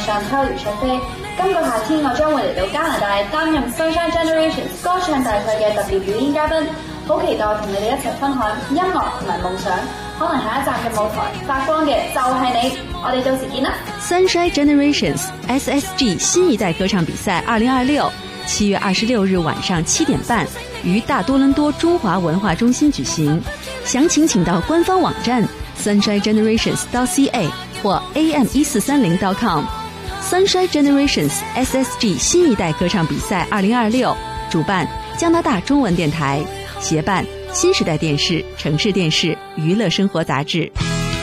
上偷聊出飛。今個夏天我將會嚟到加拿大擔任 Sunshine Generations 歌唱大賽嘅特別表演嘉賓，好期待同你哋一齊分享音樂同埋夢想。可能下一站嘅舞台發光嘅就係你，我哋到時見啦 ！Sunshine Generations SSG 新一代歌唱比賽2026，7月26日晚上7點半於大多倫多中華文化中心舉行。詳情請到官方網站 sunshinegenerations.ca 或 am1430.com。Sunshine Generations SSG 新一代歌唱比賽2026，主辦加拿大中文電台，協辦新時代電視、城市電視、娛樂生活雜誌。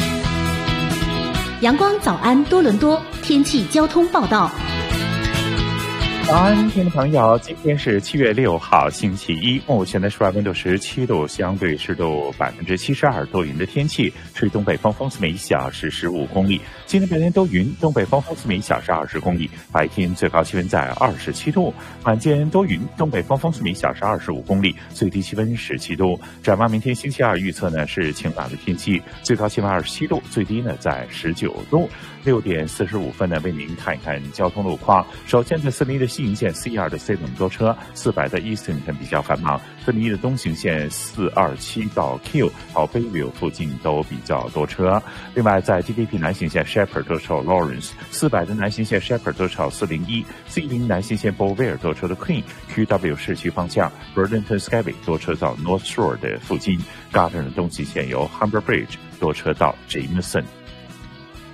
陽光早安多倫多天氣交通報道。 早安，听众朋友，今天是7月6号，星期一，目前的室外温度17度，相对湿度72%，多云的天气，吹东北风，风速每小时15公里。今天白天多云，东北风，风速每小时20公里，白天最高气温在27度，晚间多云，东北风，风速每小时25公里，最低气温17度。展望明天星期二预测呢是晴朗的天气，最高气温27度，最低呢在19度。6点45分呢，为您看一看交通路况。首先在401的西营线C2的 C 等多车，400的 Easton 比较繁忙，401的东行线427到 Q 到 Bayview 附近都比较多车。另外在 DDP 南行线 Shepherd 多车 Lawrence，400的南行线 Shepherd 多车401，C10南行线 Beauvais 多车的 Queen，QW 市区方向 Burlington Skyway 多车到 North Shore 的附近。Gardner 的东行线由 Humber Bridge 多车到 Jameson。